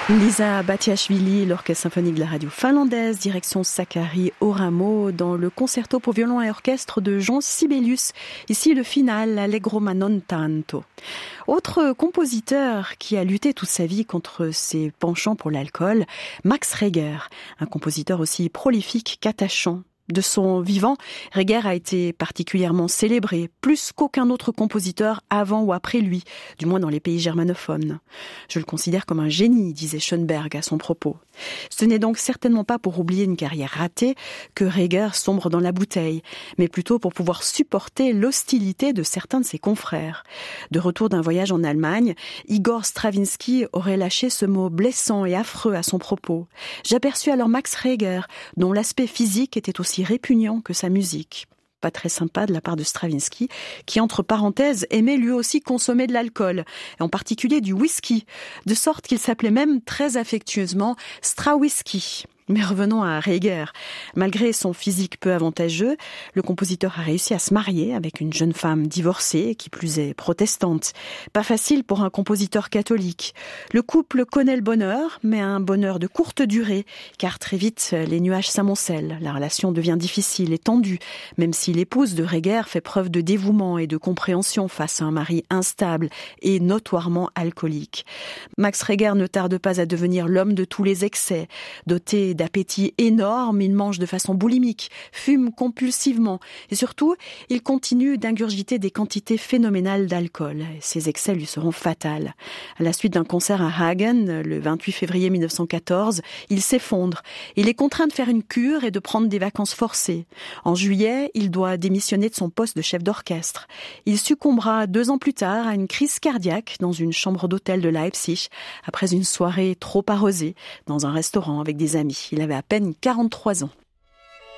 Lisa Batiashvili, l'orchestre symphonique de la radio finlandaise, direction Sakari Oramo, dans le concerto pour violon et orchestre de Jean Sibelius. Ici, le final, Allegro ma non tanto. Autre compositeur qui a lutté toute sa vie contre ses penchants pour l'alcool, Max Reger, un compositeur aussi prolifique qu'attachant. De son vivant, Reger a été particulièrement célébré, plus qu'aucun autre compositeur avant ou après lui, du moins dans les pays germanophones. Je le considère comme un génie, disait Schoenberg à son propos. Ce n'est donc certainement pas pour oublier une carrière ratée que Reger sombre dans la bouteille, mais plutôt pour pouvoir supporter l'hostilité de certains de ses confrères. De retour d'un voyage en Allemagne, Igor Stravinsky aurait lâché ce mot blessant et affreux à son propos. J'aperçus alors Max Reger, dont l'aspect physique était aussi répugnant que sa musique. Pas très sympa de la part de Stravinsky, qui, entre parenthèses, aimait lui aussi consommer de l'alcool, et en particulier du whisky, de sorte qu'il s'appelait même très affectueusement Strawhisky. Mais revenons à Reger. Malgré son physique peu avantageux, le compositeur a réussi à se marier avec une jeune femme divorcée, qui plus est protestante. Pas facile pour un compositeur catholique. Le couple connaît le bonheur, mais un bonheur de courte durée, car très vite, les nuages s'amoncellent. La relation devient difficile et tendue, même si l'épouse de Reger fait preuve de dévouement et de compréhension face à un mari instable et notoirement alcoolique. Max Reger ne tarde pas à devenir l'homme de tous les excès, doté d'appétit énorme, il mange de façon boulimique, fume compulsivement et surtout, il continue d'ingurgiter des quantités phénoménales d'alcool. Ces excès lui seront fatals. À la suite d'un concert à Hagen, le 28 février 1914, il s'effondre. Il est contraint de faire une cure et de prendre des vacances forcées. En juillet, il doit démissionner de son poste de chef d'orchestre. Il succombera 2 ans plus tard à une crise cardiaque dans une chambre d'hôtel de Leipzig après une soirée trop arrosée dans un restaurant avec des amis. Il avait à peine 43 ans.